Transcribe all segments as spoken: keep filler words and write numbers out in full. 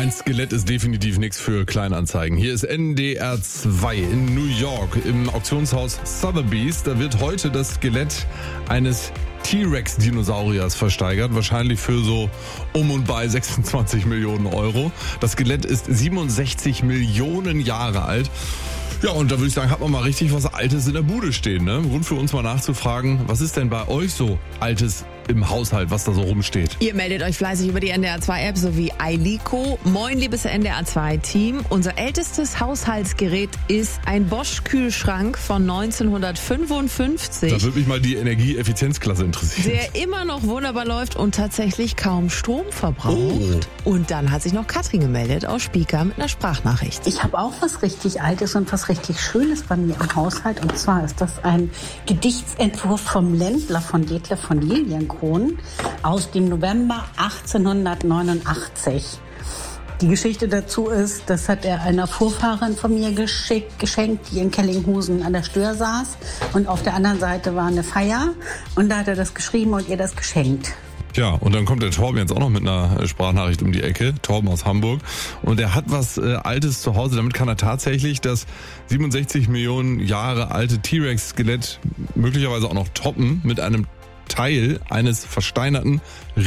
ein Skelett ist definitiv nichts für Kleinanzeigen. Hier ist N D R zwei in New York im Auktionshaus Sotheby's. Da wird heute das Skelett eines T-Rex-Dinosauriers versteigert, wahrscheinlich für so um und bei sechsundzwanzig Millionen Euro. Das Skelett ist siebenundsechzig Millionen Jahre alt. Ja, und da würde ich sagen, hat man mal richtig was Altes in der Bude stehen, ne? Grund für uns mal nachzufragen, was ist denn bei euch so Altes im Haushalt, was da so rumsteht? Ihr meldet euch fleißig über die N D R zwei App sowie iLico. Moin, liebes N D R zwei Team. Unser ältestes Haushaltsgerät ist ein Bosch-Kühlschrank von neunzehnhundertfünfundfünfzig. Da würde mich mal die Energieeffizienzklasse interessieren. Der immer noch wunderbar läuft und tatsächlich kaum Strom verbraucht. Oh. Und dann hat sich noch Katrin gemeldet aus Spieker mit einer Sprachnachricht. Ich habe auch was richtig Altes und was richtig Schönes bei mir im Haushalt. Und zwar ist das ein Gedichtsentwurf vom Ländler von Detlef von Lilienkron aus dem November achtzehnhundertneunundachtzig. Die Geschichte dazu ist, das hat er einer Vorfahrin von mir geschickt, geschenkt, die in Kellinghusen an der Stör saß. Und auf der anderen Seite war eine Feier. Und da hat er das geschrieben und ihr das geschenkt. Ja, und dann kommt der Torben jetzt auch noch mit einer Sprachnachricht um die Ecke. Torben aus Hamburg. Und er hat was äh, Altes zu Hause. Damit kann er tatsächlich das siebenundsechzig Millionen Jahre alte T-Rex-Skelett möglicherweise auch noch toppen mit einem Teil eines versteinerten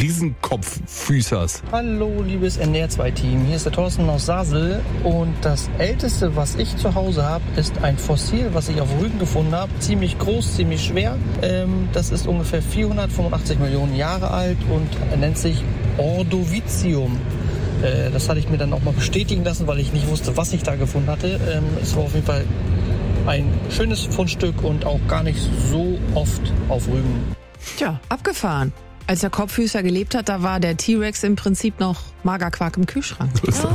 Riesenkopffüßers. Hallo, liebes N D R zwei Team. Hier ist der Thorsten aus Sasel. Und das Älteste, was ich zu Hause habe, ist ein Fossil, was ich auf Rügen gefunden habe. Ziemlich groß, ziemlich schwer. Ähm, das ist ungefähr vierhundertfünfundachtzig Millionen Jahre alt und er nennt sich Ordovicium. Äh, das hatte ich mir dann auch mal bestätigen lassen, weil ich nicht wusste, was ich da gefunden hatte. Ähm, es war auf jeden Fall ein schönes Fundstück und auch gar nicht so oft auf Rügen. Tja, abgefahren. Als der Kopffüßer gelebt hat, da war der T-Rex im Prinzip noch Magerquark im Kühlschrank. So ist das.